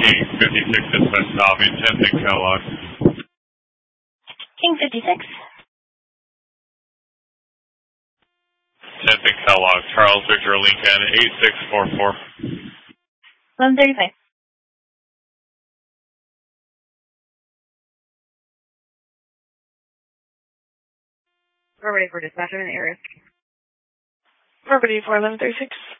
King 56 dispatch stopping 10-6 Kellogg. King 56. 10-6 Kellogg, Charles Victor Lincoln 8644. 1135. We're ready for dispatch in the area. We're ready for 1136.